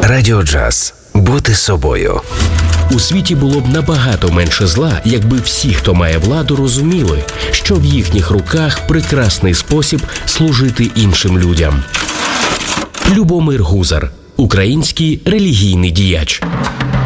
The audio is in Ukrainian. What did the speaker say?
Радіо Джаз. Бути собою. У світі було б набагато менше зла, якби всі, хто має владу, розуміли, що в їхніх руках прекрасний спосіб служити іншим людям. Любомир Гузар, український релігійний діяч.